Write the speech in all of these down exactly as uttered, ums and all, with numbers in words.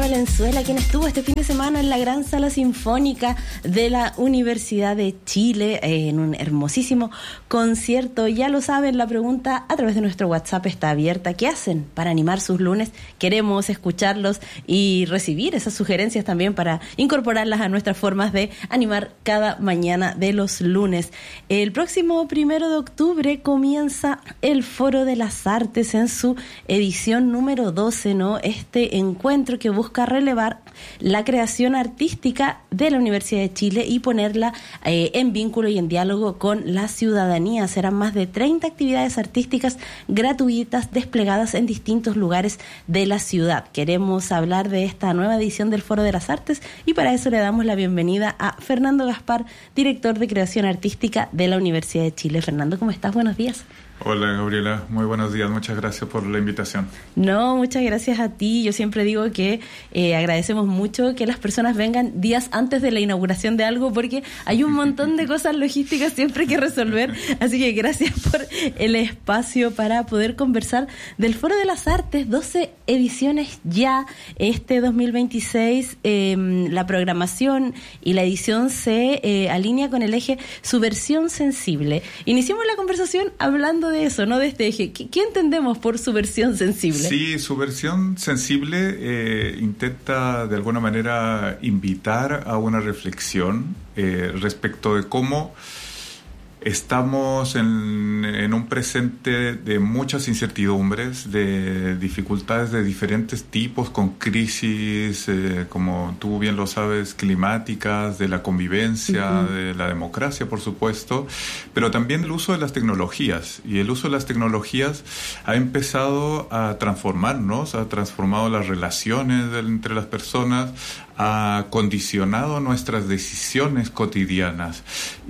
Valenzuela, quien estuvo este fin de semana en la Gran Sala Sinfónica de la Universidad de Chile eh, en un hermosísimo concierto. Ya lo saben, la pregunta a través de nuestro WhatsApp está abierta. ¿Qué hacen para animar sus lunes? Queremos escucharlos y recibir esas sugerencias también para incorporarlas a nuestras formas de animar cada mañana de los lunes. El próximo primero de octubre comienza el Foro de las Artes en su edición número doce, ¿no? Este encuentro que busca relevar la creación artística de la Universidad de Chile y ponerla eh, en vínculo y en diálogo con la ciudadanía. Serán más de treinta actividades artísticas gratuitas desplegadas en distintos lugares de la ciudad. Queremos hablar de esta nueva edición del Foro de las Artes y para eso le damos la bienvenida a Fernando Gaspar, director de creación artística de la Universidad de Chile. Fernando, ¿cómo estás? Buenos días. Hola Gabriela, muy buenos días, muchas gracias por la invitación. No, muchas gracias a ti. Yo siempre digo que eh, agradecemos mucho que las personas vengan días antes de la inauguración de algo porque hay un montón de cosas logísticas siempre que resolver, así que gracias por el espacio para poder conversar del Foro de las Artes, doce ediciones ya, este dos mil veintiséis, eh, la programación y la edición se eh, alinea con el eje subversión sensible. Iniciamos la conversación hablando de eso, ¿no? De este eje. ¿Qué, qué entendemos por subversión sensible? Sí, subversión sensible eh, intenta de alguna manera invitar a una reflexión eh, respecto de cómo estamos en, en un presente de muchas incertidumbres, de dificultades de diferentes tipos, con crisis, eh, como tú bien lo sabes, climáticas, de la convivencia, uh-huh. de la democracia, por supuesto, pero también el uso de las tecnologías. Y el uso de las tecnologías ha empezado a transformarnos, ha transformado las relaciones de, entre las personas, ha condicionado nuestras decisiones cotidianas.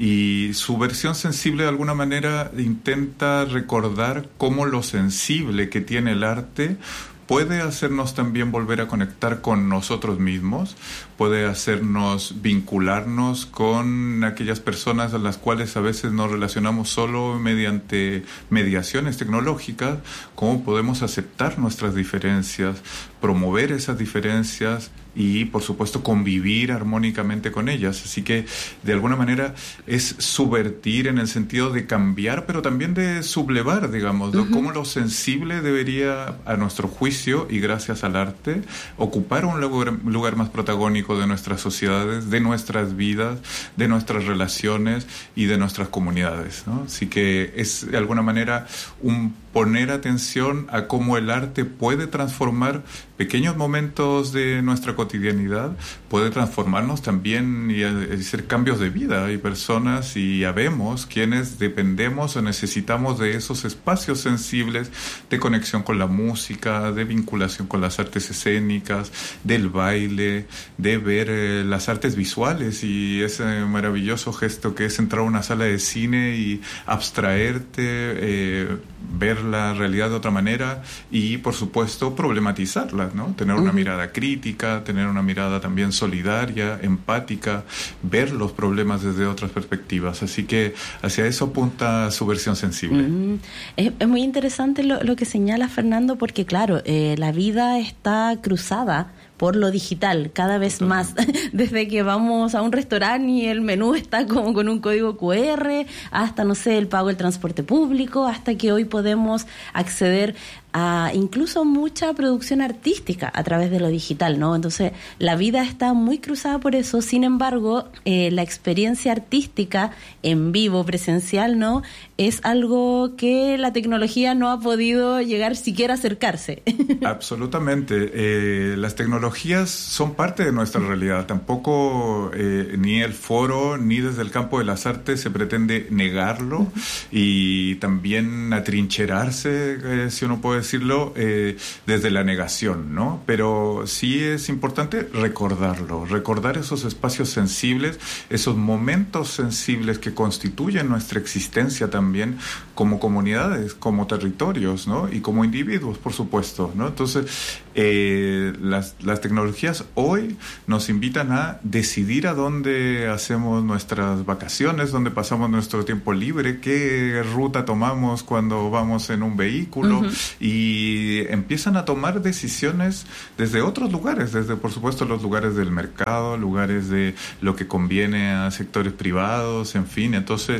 Y subversión sensible de alguna manera intenta recordar cómo lo sensible que tiene el arte puede hacernos también volver a conectar con nosotros mismos, puede hacernos vincularnos con aquellas personas a las cuales a veces nos relacionamos solo mediante mediaciones tecnológicas, cómo podemos aceptar nuestras diferencias, promover esas diferencias y, por supuesto, convivir armónicamente con ellas. Así que, de alguna manera, es subvertir en el sentido de cambiar, pero también de sublevar, digamos, ¿no? Uh-huh. Cómo lo sensible debería, a nuestro juicio, y gracias al arte, ocupar un lugar, lugar más protagónico de nuestras sociedades, de nuestras vidas, de nuestras relaciones y de nuestras comunidades, ¿no? Así que es, de alguna manera, un poner atención a cómo el arte puede transformar pequeños momentos de nuestra cotidianidad, puede transformarnos también y hacer cambios de vida. Hay personas y ya vemos quienes dependemos o necesitamos de esos espacios sensibles de conexión con la música, de vinculación con las artes escénicas, del baile, de ver eh, las artes visuales y ese maravilloso gesto que es entrar a una sala de cine y abstraerte, eh, ver la realidad de otra manera y, por supuesto, problematizarla, ¿no? Tener una uh-huh. mirada crítica, tener una mirada también solidaria, empática, ver los problemas desde otras perspectivas. Así que hacia eso apunta subversión sensible. Uh-huh. Es, es muy interesante lo, lo que señala Fernando, porque claro, eh, la vida está cruzada por lo digital, cada vez más, desde que vamos a un restaurante y el menú está como con un código cu erre, hasta, no sé, el pago del transporte público, hasta que hoy podemos acceder a incluso mucha producción artística a través de lo digital, ¿no? Entonces, la vida está muy cruzada por eso. Sin embargo, eh, la experiencia artística en vivo, presencial, ¿no? Es algo que la tecnología no ha podido llegar siquiera a acercarse. Absolutamente. Eh, las tecnologías son parte de nuestra realidad. Tampoco eh, ni el foro ni desde el campo de las artes se pretende negarlo uh-huh. y también atrincherarse, eh, si uno puede decirlo, eh, desde la negación, ¿no? Pero sí es importante recordarlo, recordar esos espacios sensibles, esos momentos sensibles que constituyen nuestra existencia también como comunidades, como territorios, ¿no? Y como individuos, por supuesto, ¿no? Entonces, eh, las, las tecnologías hoy nos invitan a decidir a dónde hacemos nuestras vacaciones, dónde pasamos nuestro tiempo libre, qué ruta tomamos cuando vamos en un vehículo uh-huh. y y empiezan a tomar decisiones desde otros lugares, desde por supuesto los lugares del mercado, lugares de lo que conviene a sectores privados, en fin. Entonces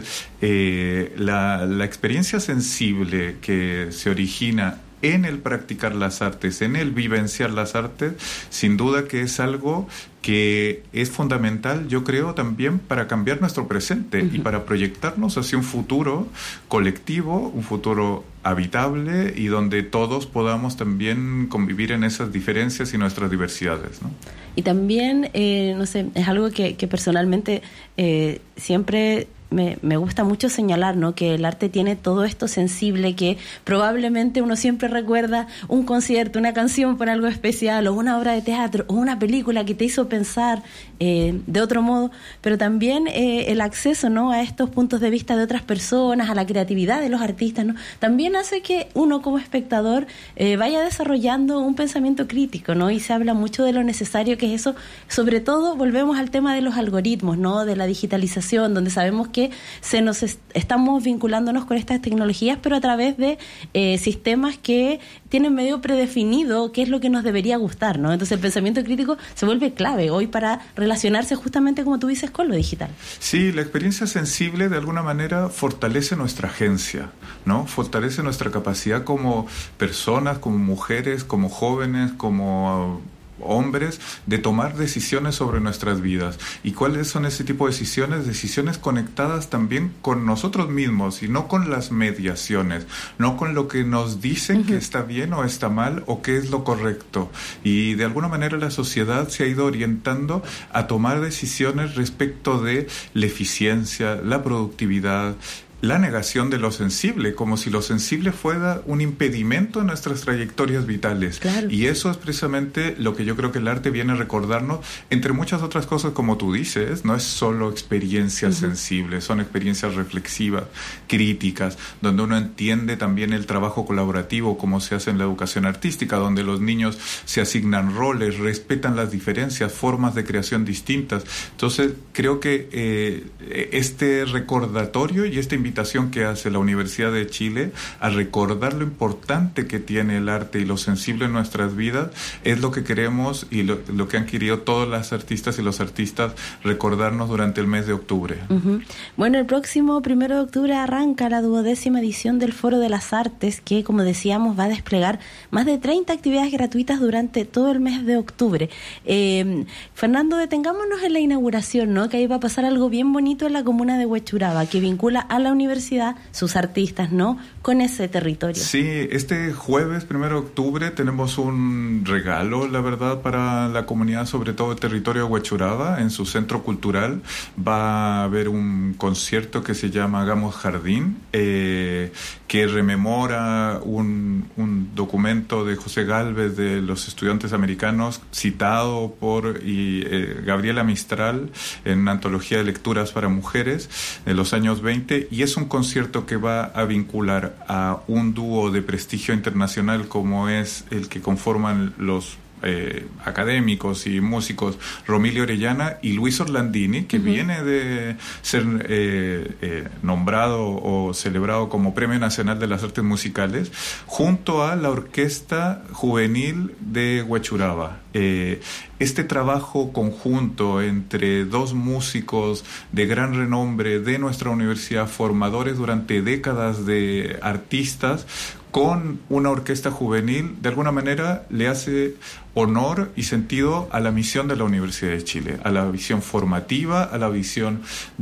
eh, la, la experiencia sensible que se origina en el practicar las artes, en el vivenciar las artes, sin duda que es algo que es fundamental, yo creo, también para cambiar nuestro presente uh-huh. y para proyectarnos hacia un futuro colectivo, un futuro habitable y donde todos podamos también convivir en esas diferencias y nuestras diversidades, ¿no? Y también, eh, no sé, es algo que, que personalmente eh, siempre... Me, me gusta mucho señalar, ¿no?, que el arte tiene todo esto sensible que probablemente uno siempre recuerda un concierto, una canción por algo especial o una obra de teatro o una película que te hizo pensar eh, de otro modo, pero también eh, el acceso, ¿no?, a estos puntos de vista de otras personas, a la creatividad de los artistas, ¿no?, también hace que uno como espectador eh, vaya desarrollando un pensamiento crítico, ¿no?, y se habla mucho de lo necesario que es eso. Sobre todo volvemos al tema de los algoritmos, ¿no?, de la digitalización, donde sabemos que que se nos est- estamos vinculándonos con estas tecnologías, pero a través de eh, sistemas que tienen medio predefinido qué es lo que nos debería gustar, ¿no? Entonces el pensamiento crítico se vuelve clave hoy para relacionarse justamente, como tú dices, con lo digital. Sí, la experiencia sensible de alguna manera fortalece nuestra agencia, ¿no? Fortalece nuestra capacidad como personas, como mujeres, como jóvenes, como hombres, de tomar decisiones sobre nuestras vidas. ¿Y cuáles son ese tipo de decisiones? Decisiones conectadas también con nosotros mismos y no con las mediaciones, no con lo que nos dicen uh-huh. que está bien o está mal o qué es lo correcto. Y de alguna manera la sociedad se ha ido orientando a tomar decisiones respecto de la eficiencia, la productividad, la negación de lo sensible, como si lo sensible fuera un impedimento en nuestras trayectorias vitales. Claro. Y eso es precisamente lo que yo creo que el arte viene a recordarnos, entre muchas otras cosas, como tú dices, no es solo experiencias uh-huh. sensibles, son experiencias reflexivas, críticas, donde uno entiende también el trabajo colaborativo, como se hace en la educación artística, donde los niños se asignan roles, respetan las diferencias, formas de creación distintas. Entonces, creo que eh, este recordatorio y esta invitación que hace la Universidad de Chile a recordar lo importante que tiene el arte y lo sensible en nuestras vidas es lo que queremos y lo, lo que han querido todas las artistas y los artistas recordarnos durante el mes de octubre. Uh-huh. Bueno, el próximo primero de octubre arranca la duodécima edición del Foro de las Artes que, como decíamos, va a desplegar más de treinta actividades gratuitas durante todo el mes de octubre. Eh, Fernando, detengámonos en la inauguración, ¿no?, que ahí va a pasar algo bien bonito en la comuna de Huechuraba, que vincula a la universidad, sus artistas, ¿no?, con ese territorio. Sí, este jueves, primero de octubre, tenemos un regalo, la verdad, para la comunidad, sobre todo el territorio de Huechuraba. En su centro cultural va a haber un concierto que se llama Hagamos Jardín, eh, que rememora un, un documento de José Gálvez de los estudiantes americanos, citado por y, eh, Gabriela Mistral en una antología de lecturas para mujeres de los años veinte, y es un concierto que va a vincular a un dúo de prestigio internacional como es el que conforman los Eh, académicos y músicos Romilio Orellana y Luis Orlandini, que uh-huh. viene de ser eh, eh, nombrado o celebrado como Premio Nacional de las Artes Musicales, junto a la Orquesta Juvenil de Huechuraba. Eh, este trabajo conjunto entre dos músicos de gran renombre de nuestra universidad, formadores durante décadas de artistas, con una orquesta juvenil, de alguna manera le hace honor y sentido a la misión de la Universidad de Chile, a la visión formativa, a la visión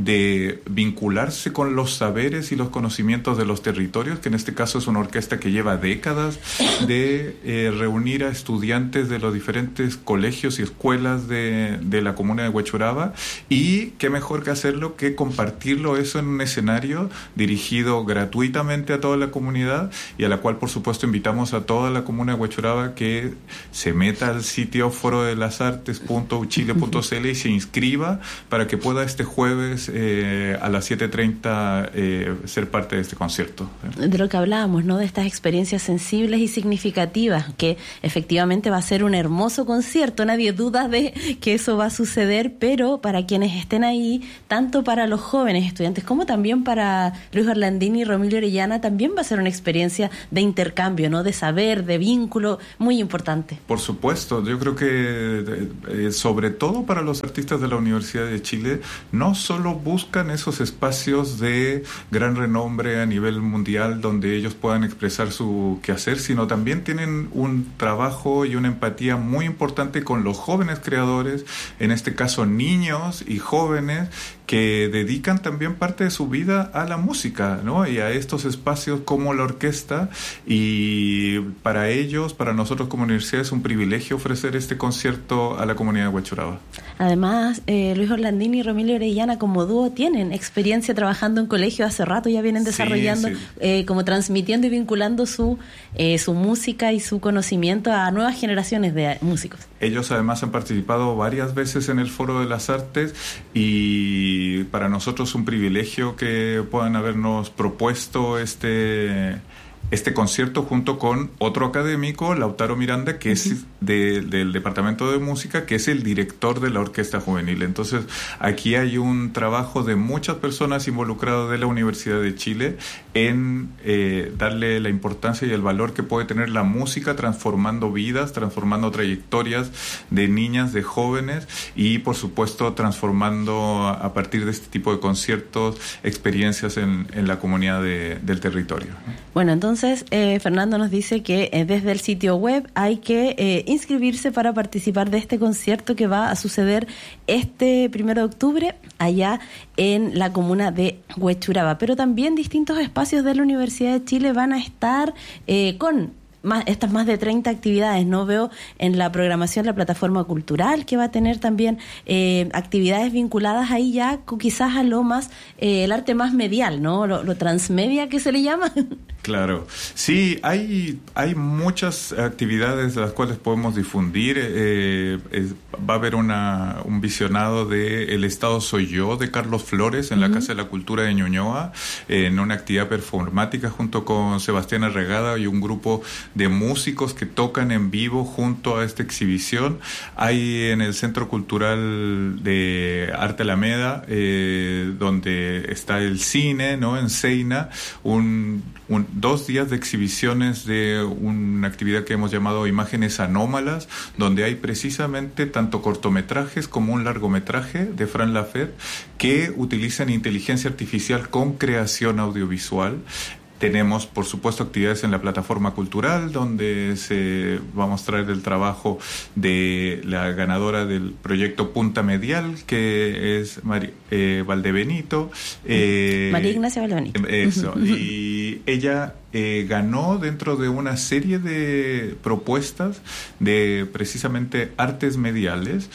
de vincularse con los saberes y los conocimientos de los territorios, que en este caso es una orquesta que lleva décadas de eh, reunir a estudiantes de los diferentes colegios y escuelas de, de la comuna de Huechuraba, y qué mejor que hacerlo que compartirlo eso en un escenario dirigido gratuitamente a toda la comunidad, y a la cual por supuesto invitamos a toda la comuna de Huechuraba que se meta meta al sitio foro de las artes punto u chile punto c l y se inscriba para que pueda este jueves eh, a las siete treinta eh, ser parte de este concierto. De lo que hablábamos, ¿no? De estas experiencias sensibles y significativas, que efectivamente va a ser un hermoso concierto, nadie duda de que eso va a suceder, pero para quienes estén ahí, tanto para los jóvenes estudiantes como también para Luis Orlandini y Romilio Orellana, también va a ser una experiencia de intercambio, ¿no? De saber, de vínculo, muy importante. Por supuesto, yo creo que eh, sobre todo para los artistas de la Universidad de Chile, no solo buscan esos espacios de gran renombre a nivel mundial donde ellos puedan expresar su quehacer, sino también tienen un trabajo y una empatía muy importante con los jóvenes creadores, en este caso niños y jóvenes que dedican también parte de su vida a la música, ¿no? Y a estos espacios como la orquesta, y para ellos, para nosotros como universidad, es un privilegio ofrecer este concierto a la comunidad de Huechuraba. Además, eh, Luis Orlandini y Romilio Orellana como dúo tienen experiencia trabajando en colegios, hace rato ya vienen desarrollando, sí, sí. Eh, como transmitiendo y vinculando su, eh, su música y su conocimiento a nuevas generaciones de músicos. Ellos además han participado varias veces en el Foro de las Artes y Y para nosotros es un privilegio que puedan habernos propuesto este, este concierto junto con otro académico, Lautaro Miranda, que uh-huh. es de, del Departamento de Música, que es el director de la Orquesta Juvenil. Entonces, aquí hay un trabajo de muchas personas involucradas de la Universidad de Chile en eh, darle la importancia y el valor que puede tener la música, transformando vidas, transformando trayectorias de niñas, de jóvenes, y por supuesto transformando a partir de este tipo de conciertos experiencias en, en la comunidad de, del territorio. Bueno, entonces eh, Fernando nos dice que eh, desde el sitio web hay que eh, inscribirse para participar de este concierto que va a suceder este primero de octubre allá en la comuna de Huechuraba, pero también distintos espacios de la Universidad de Chile van a estar eh, con más, estas más de treinta actividades, ¿no? Veo en la programación la plataforma cultural que va a tener también eh, actividades vinculadas ahí ya con, quizás a lo más, eh, el arte más medial, ¿no? Lo, lo transmedia que se le llama. Claro, sí, hay, hay muchas actividades de las cuales podemos difundir. Eh, es, va a haber una, un visionado de El Estado Soy Yo, de Carlos Flores, en uh-huh. la Casa de la Cultura de Ñuñoa, eh, en una actividad performática junto con Sebastián Arregada y un grupo de músicos que tocan en vivo junto a esta exhibición. Hay en el Centro Cultural de Arte Alameda, eh, donde está el cine, ¿no? En Seina, un, un, dos días de exhibiciones de una actividad que hemos llamado Imágenes Anómalas, donde hay precisamente tanto cortometrajes como un largometraje de Fran Laferte que utilizan inteligencia artificial con creación audiovisual. Tenemos, por supuesto, actividades en la plataforma cultural, donde se va a mostrar el trabajo de la ganadora del proyecto Punta Medial, que es Mari, eh, Valdebenito. Eh, María Ignacia Valdebenito. Eso. Y ella eh, ganó dentro de una serie de propuestas de precisamente artes mediales,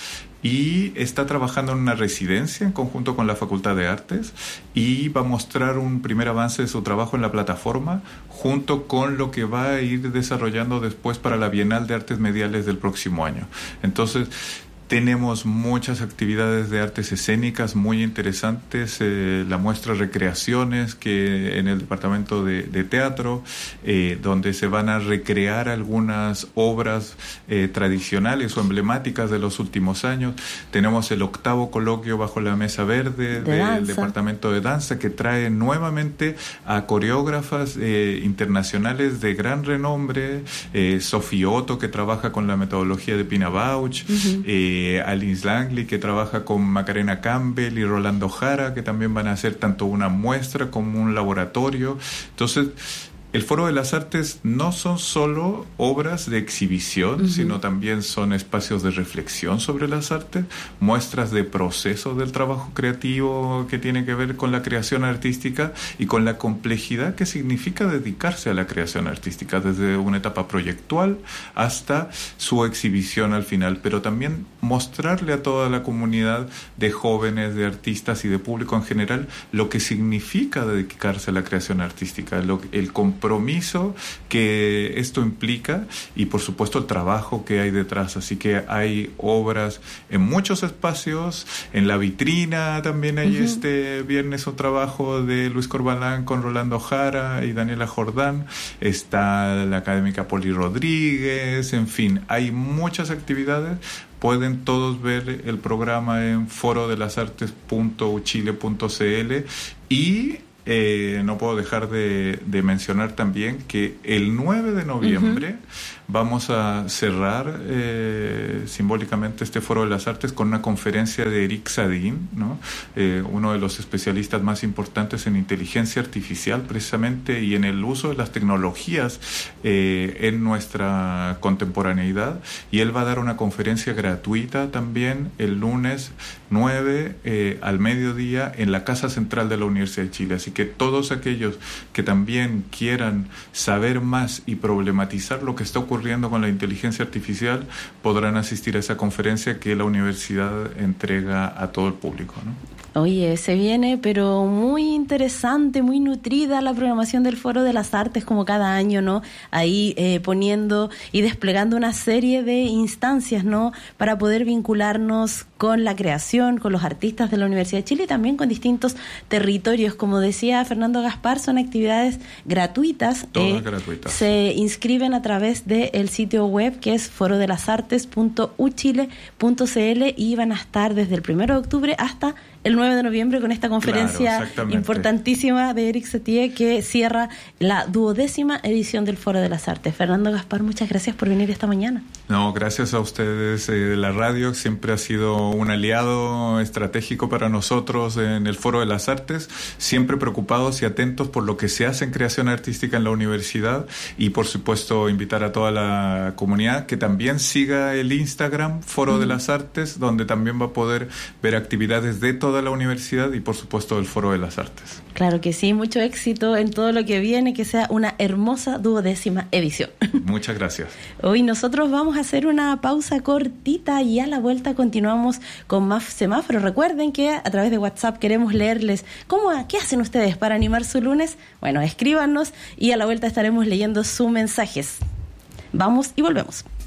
y está trabajando en una residencia en conjunto con la Facultad de Artes, y va a mostrar un primer avance de su trabajo en la plataforma junto con lo que va a ir desarrollando después para la Bienal de Artes Mediales del próximo año. Entonces, tenemos muchas actividades de artes escénicas muy interesantes, eh, la muestra Recreaciones, que en el departamento de, de teatro, eh, donde se van a recrear algunas obras eh, tradicionales o emblemáticas de los últimos años. Tenemos el octavo coloquio bajo la mesa verde de del danza. departamento de danza, que trae nuevamente a coreógrafas eh, internacionales de gran renombre, eh, Sofía Otto, que trabaja con la metodología de Pina Bausch, uh-huh. eh, Alice Langley, que trabaja con Macarena Campbell, y Rolando Jara, que también van a hacer tanto una muestra como un laboratorio. Entonces, el Foro de las Artes no son solo obras de exhibición, uh-huh. sino también son espacios de reflexión sobre las artes, muestras de proceso del trabajo creativo que tiene que ver con la creación artística y con la complejidad que significa dedicarse a la creación artística, desde una etapa proyectual hasta su exhibición al final, pero también mostrarle a toda la comunidad de jóvenes, de artistas y de público en general lo que significa dedicarse a la creación artística, lo, el compromiso compromiso que esto implica y por supuesto el trabajo que hay detrás. Así que hay obras en muchos espacios, en la vitrina también hay uh-huh. este viernes un trabajo de Luis Corbalán con Rolando Jara y Daniela Jordán, está la académica Poli Rodríguez, en fin, hay muchas actividades. Pueden todos ver el programa en foro de las artes punto u chile punto c l y eh, no puedo dejar de, de mencionar también que el nueve de noviembre uh-huh. vamos a cerrar eh, simbólicamente este foro de las artes con una conferencia de Eric Sadin, ¿no? eh, uno de los especialistas más importantes en inteligencia artificial precisamente y en el uso de las tecnologías eh, en nuestra contemporaneidad, y él va a dar una conferencia gratuita también el lunes nueve eh, al mediodía en la Casa Central de la Universidad de Chile. Así que todos aquellos que también quieran saber más y problematizar lo que está ocurriendo con la inteligencia artificial podrán asistir a esa conferencia que la universidad entrega a todo el público, ¿no? Oye, se viene, pero muy interesante, muy nutrida la programación del Foro de las Artes, como cada año, ¿no? Ahí eh, poniendo y desplegando una serie de instancias, ¿no? Para poder vincularnos con la creación, con los artistas de la Universidad de Chile y también con distintos territorios. Como decía Fernando Gaspar, son actividades gratuitas. Todas eh, gratuitas. Se inscriben a través del sitio web que es foro de las artes punto u chile punto c l y van a estar desde el primero de octubre hasta el nueve de noviembre con esta conferencia claro, importantísima de Eric Satie que cierra la duodécima edición del Foro de las Artes. Fernando Gaspar, muchas gracias por venir esta mañana. No, gracias a ustedes. Eh, la radio siempre ha sido un aliado estratégico para nosotros en el Foro de las Artes, siempre preocupados y atentos por lo que se hace en creación artística en la universidad y por supuesto invitar a toda la comunidad que también siga el Instagram Foro mm. de las Artes, donde también va a poder ver actividades de todo de la universidad y por supuesto del Foro de las Artes. Claro que sí, mucho éxito en todo lo que viene, que sea una hermosa duodécima edición. Muchas gracias. Hoy nosotros vamos a hacer una pausa cortita y a la vuelta continuamos con más semáforos. Recuerden que a través de WhatsApp queremos leerles cómo, qué hacen ustedes para animar su lunes. Bueno, escríbanos y a la vuelta estaremos leyendo sus mensajes. Vamos y volvemos.